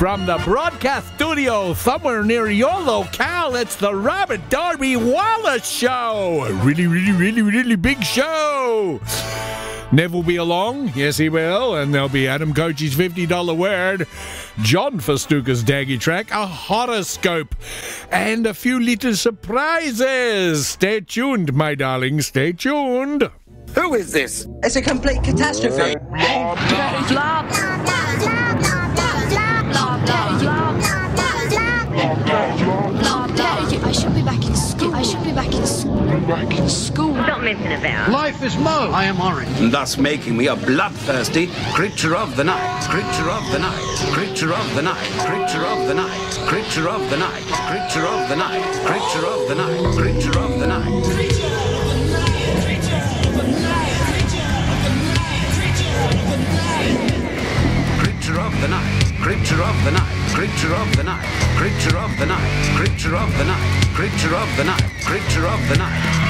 From the broadcast studio somewhere near your locale, it's the Robert Darby Wallace Show. A really big show. Nev will be along, yes he will, and there'll be Adam Coach's $50 word, John Festuca's Daggy track, a horoscope, and a few little surprises. Stay tuned, my darling, stay tuned. Who is this? It's a complete catastrophe. I should be back in school. Stop messing about. Life is mauve. I am orange. Thus making me a bloodthirsty creature of the night. Creature of the night. Creature of the night. Creature of the night. Creature of the night. Creature of the night. Creature of the night. Creature of the night. Creature of the night. Creature of the night. Creature of the night. Creature of the night. Creature of the night. Creature of the night. Creature of the night.